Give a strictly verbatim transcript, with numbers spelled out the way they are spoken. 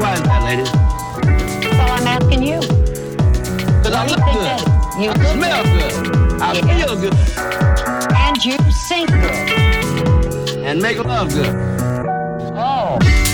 Why is that, ladies? Well, I'm asking you. Because I look good. You I smell good. I Yes. feel good. And you sing good. And make love good. Oh.